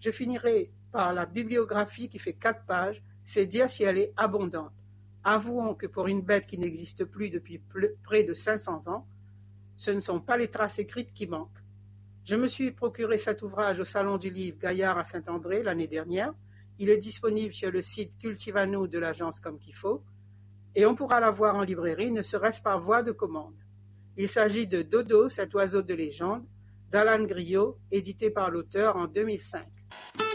Je finirai par la bibliographie qui fait 4 pages, c'est dire si elle est abondante. Avouons que pour une bête qui n'existe plus depuis près de 500 ans, ce ne sont pas les traces écrites qui manquent. Je me suis procuré cet ouvrage au Salon du Livre Gaillard à Saint-André l'année dernière. Il est disponible sur le site Cultivano de l'agence Comme qu'il faut, et on pourra l'avoir en librairie, ne serait-ce par voie de commande. Il s'agit de Dodo, cet oiseau de légende, d'Alan Griot, édité par l'auteur en 2005.